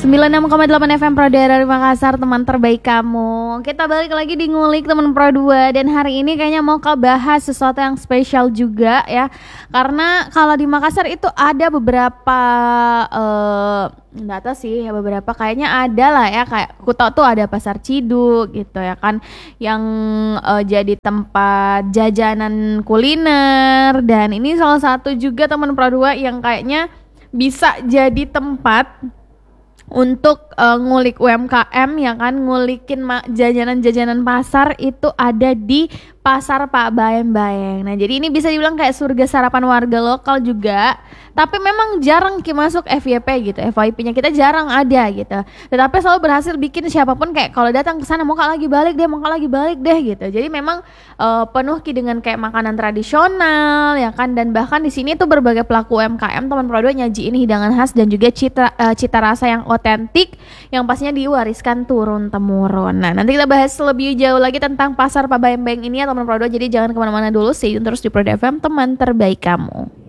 96,8 FM Pro dari Makassar, teman terbaik kamu. Kita balik lagi di Ngulik teman Pro 2. Dan hari ini kayaknya mau bahas sesuatu yang spesial juga ya. Karena kalau di Makassar itu ada beberapa nggak tahu sih ya, beberapa kayaknya ada lah ya. Kayak aku tahu tuh ada Pasar Ciduk gitu ya kan, yang jadi tempat jajanan kuliner. Dan ini salah satu juga teman Pro 2 yang kayaknya bisa jadi tempat untuk ngulik UMKM ya kan, ngulikin jajanan-jajanan pasar itu ada di Pasar Pak Baeng-Baeng. Nah jadi ini bisa dibilang kayak surga sarapan warga lokal juga, tapi memang jarang masuk FYP gitu, FYP-nya kita jarang ada gitu. Tetapi selalu berhasil bikin siapapun kayak kalau datang ke sana mau lagi balik deh gitu. Jadi memang penuh dengan kayak makanan tradisional ya kan, dan bahkan di sini tuh berbagai pelaku UMKM teman Pro 2 nyajiin hidangan khas dan juga cita rasa yang otentik yang pastinya diwariskan turun temurun. Nah nanti kita bahas lebih jauh lagi tentang Pasar Pak Baeng-Baeng ini ya teman Pro 2, jadi jangan kemana-mana dulu, stay tune terus di Pro FM, teman terbaik kamu.